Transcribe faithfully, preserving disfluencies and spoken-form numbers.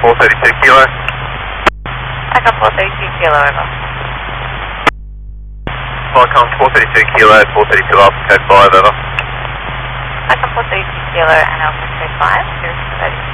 four thirty-two kilo. Echo four thirty-two kilo, over. Flycom four thirty-two kilo, four thirty-two Alpha code five, over. Echo four thirty-two kilo and Alpha code five, zero thirty.